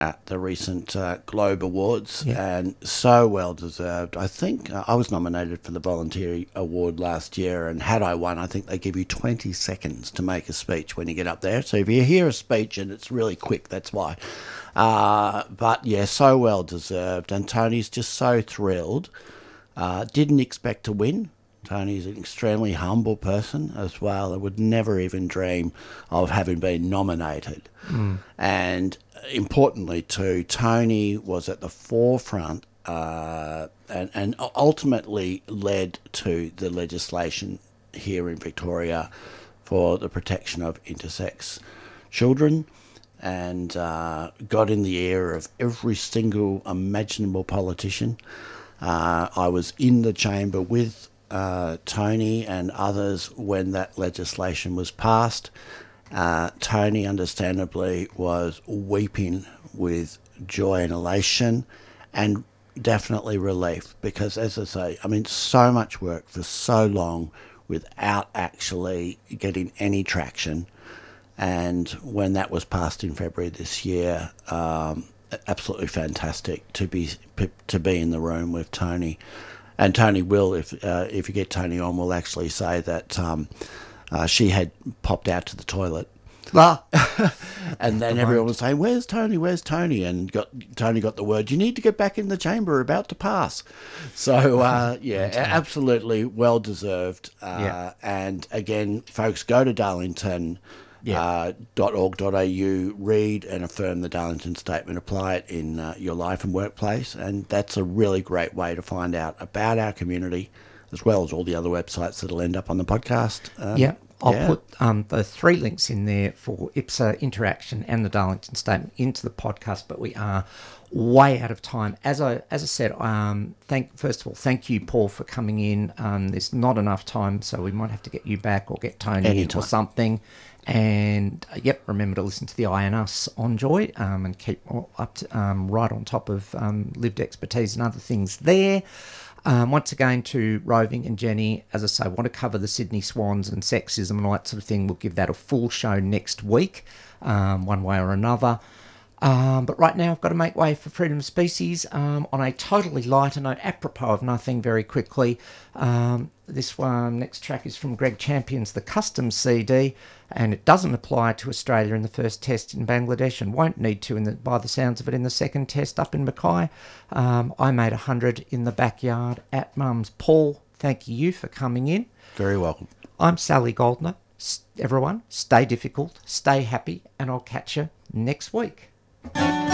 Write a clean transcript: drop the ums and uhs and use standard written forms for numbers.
at the recent Globe Awards, and so well deserved. I think I was nominated for the Volunteer Award last year, and had I won, I think they give you 20 seconds to make a speech when you get up there. So if you hear a speech and it's really quick, that's why. But yeah, so well deserved, and Tony's just so thrilled. Didn't expect to win. Tony's an extremely humble person as well. I would never even dream of having been nominated. And importantly too, Tony was at the forefront and ultimately led to the legislation here in Victoria for the protection of intersex children, and got in the ear of every single imaginable politician. I was in the chamber with Tony and others when that legislation was passed. Tony, understandably, was weeping with joy and elation, and definitely relief, because, as I say, I mean, so much work for so long without actually getting any traction. And when that was passed in February this year, absolutely fantastic to be in the room with Tony. And Tony will, if you get Tony on, will actually say that she had popped out to the toilet. And then everyone was saying, "Where's Tony? Where's Tony?" And Tony got the word, "You need to get back in the chamber, about to pass." So, absolutely well deserved. And again, folks, go to Darlington. .org.au, read and affirm the Darlington Statement, apply it in your life and workplace, and that's a really great way to find out about our community, as well as all the other websites that'll end up on the podcast. I'll put the 3 links in there for IPSA Interaction and the Darlington Statement into the podcast, but we are way out of time. As I said, first of all, thank you, Paul, for coming in. There's not enough time, so we might have to get you back or get Tony Anytime. or something. And remember to listen to the I and Us on Joy, and keep up to, right on top of lived expertise and other things there. Once again, to Roving and Jenny, as I say, want to cover the Sydney Swans and sexism and all that sort of thing. We'll give that a full show next week, one way or another. But right now I've got to make way for Freedom of Species. On a totally lighter note, apropos of nothing, very quickly, this one, next track is from Greg Champion's The Customs CD, and it doesn't apply to Australia in the first test in Bangladesh, and won't need to by the sounds of it in the second test up in Mackay. I made 100 in the backyard at Mum's. Paul, thank you for coming in. Very welcome. I'm Sally Goldner. Everyone, stay difficult, stay happy, and I'll catch you next week.